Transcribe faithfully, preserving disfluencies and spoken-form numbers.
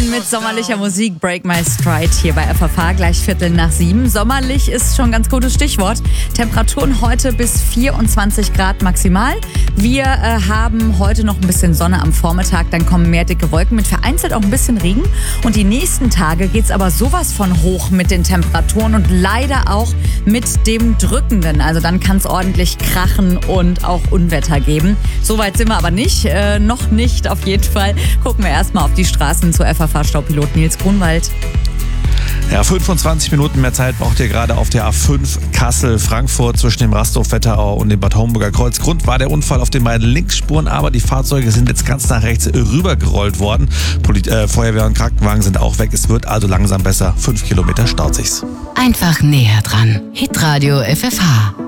Weihnachten mit sommerlicher Musik. Break My Stride hier bei F F H, gleich Viertel nach sieben. Sommerlich ist schon ein ganz gutes Stichwort. Temperaturen heute bis vierundzwanzig Grad maximal. Wir äh, haben heute noch ein bisschen Sonne am Vormittag, dann kommen mehr dicke Wolken mit vereinzelt auch ein bisschen Regen. Und die nächsten Tage geht's aber sowas von hoch mit den Temperaturen und leider auch mit dem Drückenden. Also dann kann es ordentlich krachen und auch Unwetter geben. Soweit sind wir aber nicht, äh, noch nicht auf jeden Fall. Gucken wir erstmal auf die Straßen zu F F H-Staupilot Nils Grunwald. Ja, fünfundzwanzig Minuten mehr Zeit braucht ihr gerade auf der A fünf Kassel-Frankfurt zwischen dem Rastow-Wetterau und dem Bad Homburger Kreuz. Grund war der Unfall auf den beiden Linksspuren, aber die Fahrzeuge sind jetzt ganz nach rechts rübergerollt worden. Poli- äh, Feuerwehr und Krankenwagen sind auch weg. Es wird also langsam besser. Fünf Kilometer staut sich's. Einfach näher dran. Hitradio F F H.